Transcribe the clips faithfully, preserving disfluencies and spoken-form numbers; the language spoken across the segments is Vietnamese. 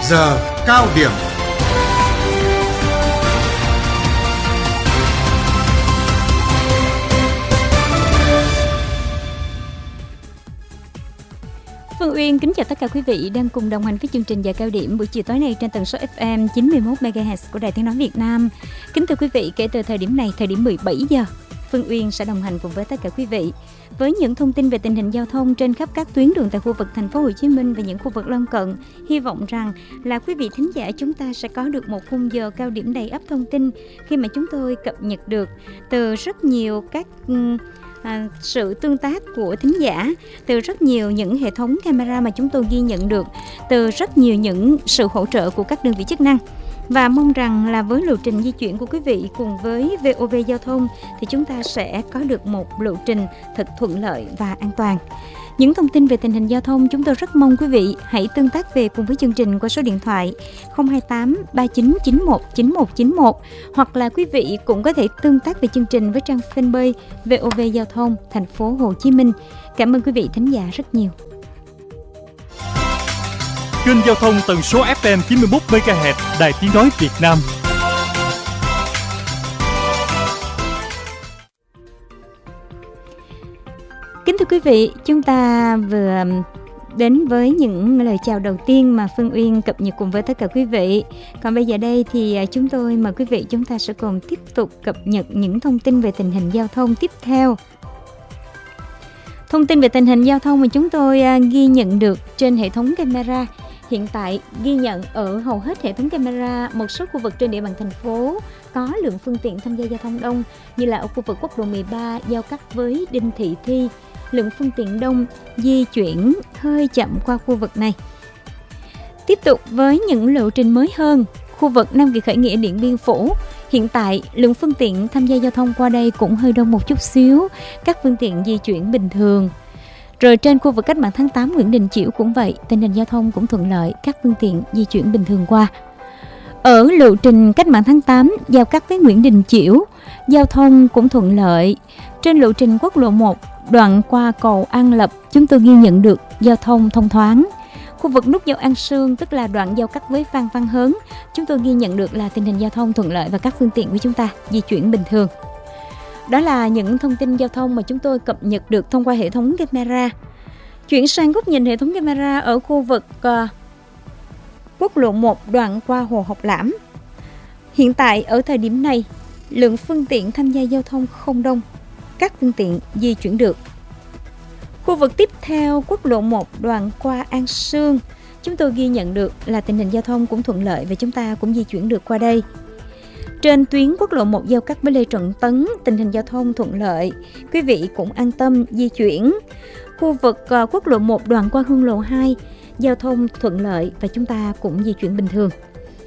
giờ cao điểm. Phương Uyên kính chào tất cả quý vị đang cùng đồng hành với chương trình giờ cao điểm buổi chiều tối nay trên tần số ép em chín mươi mốt mê ga héc của Đài Tiếng nói Việt Nam. Kính thưa quý vị, kể từ thời điểm này, thời điểm mười bảy giờ, Phương Uyên sẽ đồng hành cùng với tất cả quý vị với những thông tin về tình hình giao thông trên khắp các tuyến đường tại khu vực thành phố Hồ Chí Minh và những khu vực lân cận. Hy vọng rằng là quý vị thính giả chúng ta sẽ có được một khung giờ cao điểm đầy ắp thông tin khi mà chúng tôi cập nhật được từ rất nhiều các À, sự tương tác của thính giả, từ rất nhiều những hệ thống camera mà chúng tôi ghi nhận được, từ rất nhiều những sự hỗ trợ của các đơn vị chức năng. Và mong rằng là với lộ trình di chuyển của quý vị cùng với vê o vê Giao thông thì chúng ta sẽ có được một lộ trình thật thuận lợi và an toàn. Những thông tin về tình hình giao thông chúng tôi rất mong quý vị hãy tương tác về cùng với chương trình qua số điện thoại không hai tám ba chín chín một chín một chín một, hoặc là quý vị cũng có thể tương tác về chương trình với trang fanpage vê o vê Giao thông thành phố Hồ Chí Minh. Cảm ơn quý vị thính giả rất nhiều. Kênh giao thông tần số ép em chín mươi mốt mê ga héc Đài Tiếng nói Việt Nam. Kính thưa quý vị, chúng ta vừa đến với những lời chào đầu tiên mà Phương Uyên cập nhật cùng với tất cả quý vị. Còn bây giờ đây thì chúng tôi mời quý vị chúng ta sẽ cùng tiếp tục cập nhật những thông tin về tình hình giao thông tiếp theo. Thông tin về tình hình giao thông mà chúng tôi ghi nhận được trên hệ thống camera. Hiện tại ghi nhận ở hầu hết hệ thống camera một số khu vực trên địa bàn thành phố có lượng phương tiện tham gia giao thông đông, như là ở khu vực quốc lộ mười ba giao cắt với Đinh Thị Thi, lượng phương tiện đông di chuyển hơi chậm qua khu vực này. Tiếp tục với những lộ trình mới hơn, khu vực Nam Kỳ Khởi Nghĩa, Điện Biên Phủ, hiện tại lượng phương tiện tham gia giao thông qua đây cũng hơi đông một chút xíu, các phương tiện di chuyển bình thường. Rồi trên khu vực Cách mạng tháng tám, Nguyễn Đình Chiểu cũng vậy, tình hình giao thông cũng thuận lợi, các phương tiện di chuyển bình thường qua. Ở lộ trình Cách mạng tháng tám giao cắt với Nguyễn Đình Chiểu, giao thông cũng thuận lợi. Trên lộ trình quốc lộ một đoạn qua cầu An Lập, chúng tôi ghi nhận được giao thông thông thoáng. Khu vực nút giao An Sương, tức là đoạn giao cắt với Phan Văn Hớn, chúng tôi ghi nhận được là tình hình giao thông thuận lợi và các phương tiện của chúng ta di chuyển bình thường. Đó là những thông tin giao thông mà chúng tôi cập nhật được thông qua hệ thống camera. Chuyển sang góc nhìn hệ thống camera ở khu vực uh, quốc lộ một đoạn qua Hồ Học Lãm. Hiện tại ở thời điểm này, lượng phương tiện tham gia giao thông không đông, các phương tiện di chuyển được. Khu vực tiếp theo quốc lộ một đoạn qua An Sương, chúng tôi ghi nhận được là tình hình giao thông cũng thuận lợi và chúng ta cũng di chuyển được qua đây. Trên tuyến quốc lộ một giao cắt với Lê Trọng Tấn, tình hình giao thông thuận lợi, quý vị cũng an tâm di chuyển. Khu vực uh, quốc lộ một đoạn qua Hương Lộ hai, giao thông thuận lợi và chúng ta cũng di chuyển bình thường.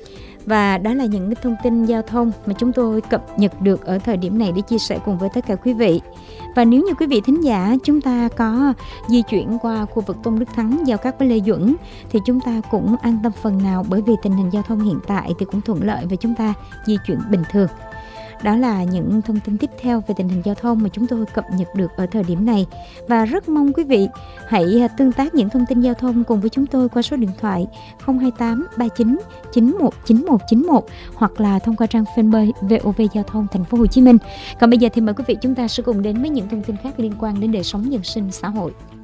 Và đó là những thông tin giao thông mà chúng tôi cập nhật được ở thời điểm này để chia sẻ cùng với tất cả quý vị. Và nếu như quý vị thính giả chúng ta có di chuyển qua khu vực Tôn Đức Thắng giao cắt với Lê Duẩn thì chúng ta cũng an tâm phần nào, bởi vì tình hình giao thông hiện tại thì cũng thuận lợi và chúng ta di chuyển bình thường. Đó là những thông tin tiếp theo về tình hình giao thông mà chúng tôi cập nhật được ở thời điểm này. Và rất mong quý vị hãy tương tác những thông tin giao thông cùng với chúng tôi qua số điện thoại không hai tám ba chín chín một chín một chín một, hoặc là thông qua trang fanpage vê o vê Giao thông thành phố Hồ Chí Minh. Còn bây giờ thì mời quý vị chúng ta sẽ cùng đến với những thông tin khác liên quan đến đời sống dân sinh xã hội.